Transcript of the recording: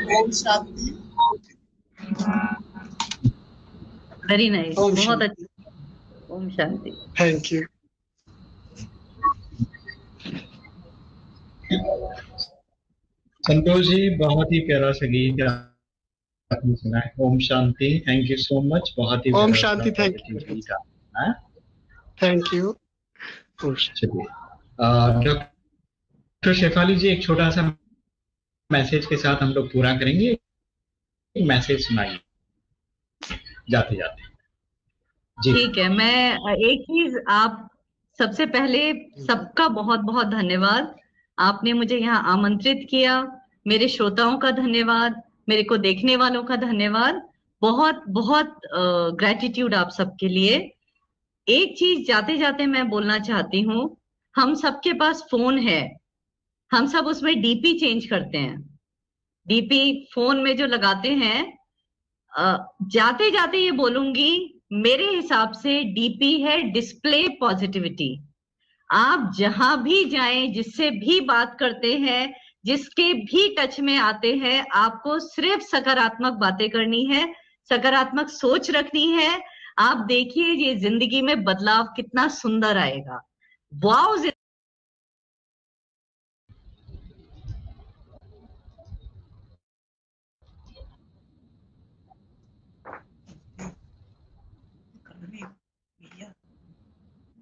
Om Shanti. Very nice, ओम बहुत शांति। अच्छा। Om Shanti. Thank you. Santosh ji, बहुत ही प्यारा सा गीत आपने सुना है। Om Shanti, thank you so much. बहुत ही ओम प्यारा सा शांति। Thank positive you. गीत आपने सुना है। Thank you. चलिए, डॉक्टर शेफाली जी, एक छोटा सा मैसेज के साथ हम लोग पूरा करेंगे। एक मैसेज सुनाइए जाते जाते। जी ठीक है, मैं एक चीज, आप सबसे पहले सबका बहुत बहुत धन्यवाद। आपने मुझे यहाँ आमंत्रित किया। मेरे श्रोताओं का धन्यवाद, मेरे को देखने वालों का धन्यवाद। बहुत बहुत ग्रेटिट्यूड आप सबके लिए। एक चीज जाते जाते मैं बोलना चाहती हूँ। हम सबके पास फोन है, हम सब उसमें डीपी चेंज करते हैं। डीपी फोन में जो लगाते हैं, जाते जाते ये बोलूंगी, मेरे हिसाब से डीपी है डिस्प्ले पॉजिटिविटी। आप जहां भी जाएं, जिससे भी बात करते हैं, जिसके भी टच में आते हैं, आपको सिर्फ सकारात्मक बातें करनी है, सकारात्मक सोच रखनी है। आप देखिए ये जिंदगी में बदलाव कितना सुंदर आएगा। वाओ।